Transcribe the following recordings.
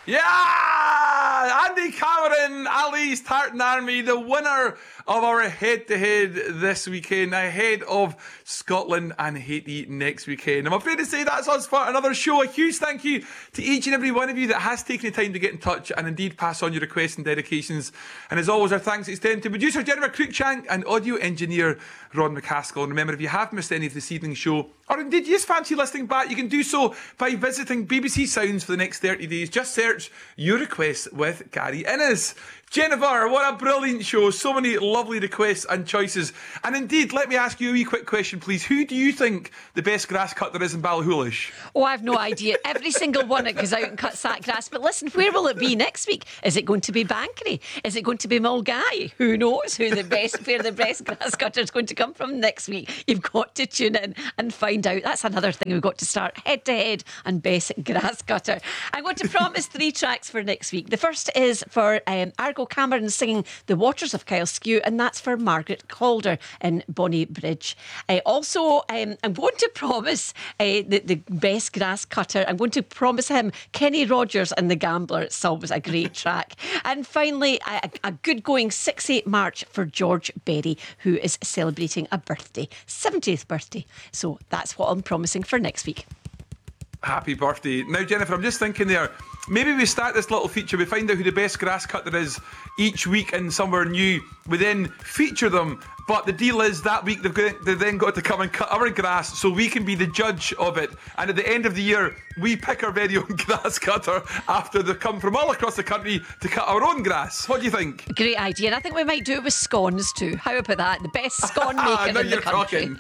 Yeah! Andy Cameron, Ali's Tartan Army, the winner of our head-to-head this weekend, ahead of Scotland and Haiti next weekend. I'm afraid to say that's us for another show. A huge thank you to each and every one of you that has taken the time to get in touch and indeed pass on your requests and dedications. And as always, our thanks extend to producer Jennifer Cruikshank and audio engineer Ron McCaskill. And remember, if you have missed any of this evening's show, or indeed you just fancy listening back, you can do so by visiting BBC Sounds for the next 30 days. Just search Your Requests with Gary Innes. Jennifer, what a brilliant show. So many lovely requests and choices. And indeed, let me ask you a wee quick question, please. Who do you think the best grass cutter is in Ballyhoolish? Oh, I've no idea. Every single one that goes out and cuts that grass. But listen, where will it be next week? Is it going to be Bankery? Is it going to be Mulgai? Who knows where the best grass cutter is going to come from next week? You've got to tune in and find out. That's another thing we've got to start head to head and best grass cutter. I'm going to promise 3 tracks for next week. The first is for Argo Cameron singing The Waters of Kyle and that's for Margaret Calder in Bonnybridge. Also, I'm going to promise the best grass cutter. I'm going to promise him Kenny Rogers and the Gambler. It's always a great track. And finally, a good going 6-8 March for George Berry, who is celebrating a birthday, 70th birthday. So that's what I'm promising for next week. Happy birthday. Now, Jennifer, I'm just thinking there, maybe we start this little feature, we find out who the best grass cutter is each week and somewhere new. We then feature them, but the deal is that week they've then got to come and cut our grass so we can be the judge of it. And at the end of the year, we pick our very own grass cutter after they've come from all across the country to cut our own grass. What do you think? Great idea. And I think we might do it with scones too. How about that? The best scone maker in the country.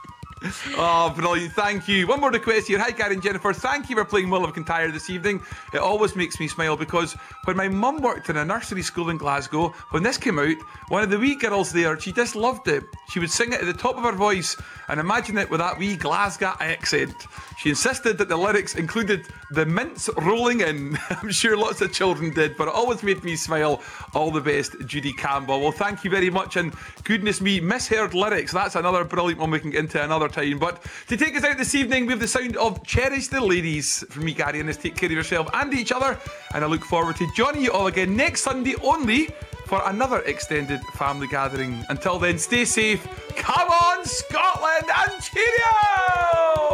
Oh, brilliant. Thank you. One more request here. Hi, Gary and Jennifer. Thank you for playing Will of Kintyre this evening. It always makes me smile because when my mum worked in a nursery school in Glasgow, when this came out, one of the wee girls there, she just loved it. She would sing it at the top of her voice and imagine it with that wee Glasgow accent. She insisted that the lyrics included the mince rolling in. I'm sure lots of children did, but it always made me smile. All the best, Judy Campbell. Well, thank you very much. And goodness me, misheard lyrics. That's another brilliant one we can get into another time. But to take us out this evening, we have the sound of Cherish the Ladies from me, Gary, and take care of yourself and each other. And I look forward to joining you all again next Sunday only for another extended family gathering. Until then, stay safe. Come on, Scotland, and cheerio!